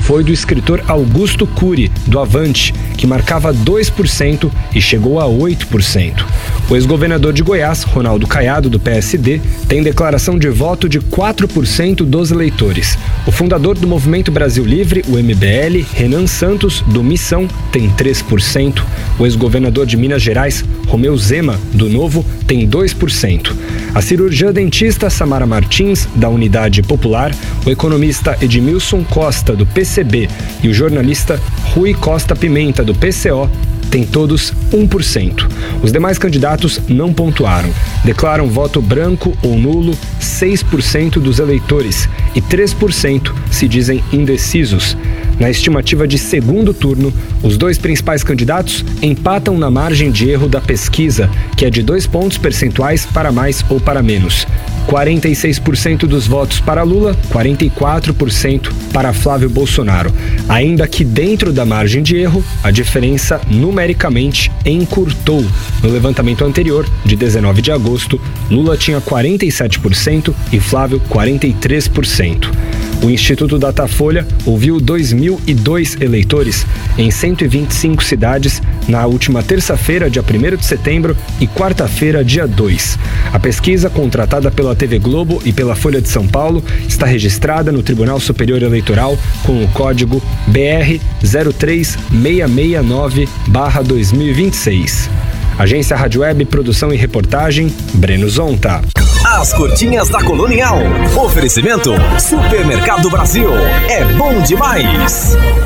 foi do escritor Augusto Cury, do Avante, que marcava 2% e chegou a 8%. O ex-governador de Goiás, Ronaldo Caiado, do PSD, tem declaração de voto de 4% dos eleitores. O fundador do Movimento Brasil Livre, o MBL, Renan Santos, do Missão, tem 3%. O ex-governador de Minas Gerais, Romeu Zema, do Novo, tem 2%. A cirurgiã dentista Samara Martins, da Unidade Popular, o economista Edmilson Costa, do PCB, e o jornalista Rui Costa Pimenta, do PCO, têm todos 1%. Os demais candidatos não pontuaram. Declaram voto branco ou nulo 6% dos eleitores e 3% se dizem indecisos. Na estimativa de segundo turno, os dois principais candidatos empatam na margem de erro da pesquisa, que é de 2 pontos percentuais para mais ou para menos. 46% dos votos para Lula, 44% para Flávio Bolsonaro. Ainda que dentro da margem de erro, a diferença numericamente encurtou. No levantamento anterior, de 19 de agosto, Lula tinha 47% e Flávio 43%. O Instituto Datafolha ouviu 2.002 eleitores em 125 cidades na última terça-feira, dia 1º de setembro, e quarta-feira, dia 2. A pesquisa, contratada pela TV Globo e pela Folha de São Paulo, está registrada no Tribunal Superior Eleitoral com o código BR 03669/2026. Agência Rádio Web, produção e reportagem, Breno Zonta. As curtinhas da Colonial. Oferecimento Supermercado Brasil. É bom demais.